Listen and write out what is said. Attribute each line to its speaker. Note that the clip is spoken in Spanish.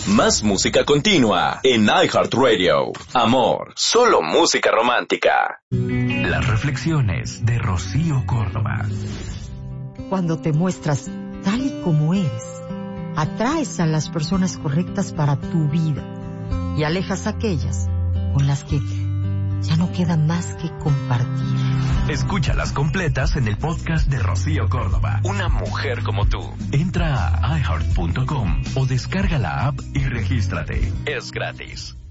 Speaker 1: Más música continua en iHeartRadio. Amor, solo música romántica.
Speaker 2: Las reflexiones de Rocío Córdoba.
Speaker 3: Cuando te muestras tal y como eres, atraes a las personas correctas para tu vida y alejas a aquellas con las que ya no queda más que compartir.
Speaker 2: Escúchalas completas en el podcast de Rocío Córdoba. Una mujer como tú. Entra a iHeart.com o descarga la app y regístrate. Es gratis.